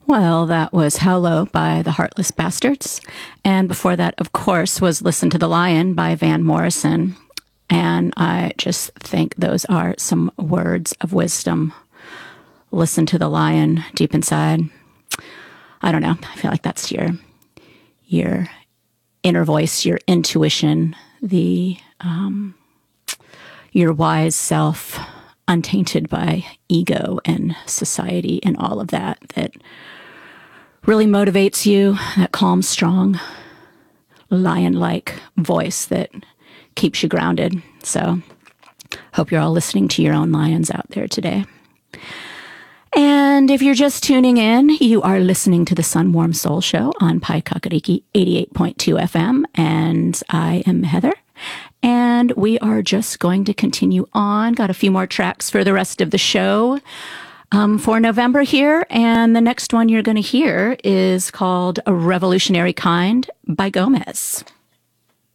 Well, that was How Low by the Heartless Bastards. And before that, of course, was Listen to the Lion by Van Morrison. And I just think those are some words of wisdom. Listen to the lion deep inside. I don't know. I feel like that's your inner voice, your intuition, your wise self, untainted by ego and society and all of that really motivates you, that calm, strong, lion-like voice that keeps you grounded. So hope you're all listening to your own lions out there today. And if you're just tuning in, you are listening to the Sunwarm Soul Show on Pai Kakariki 88.2 FM. And I am Heather. And we are just going to continue on. Got a few more tracks for the rest of the show for November here. And the next one you're going to hear is called A Revolutionary Kind by Gomez.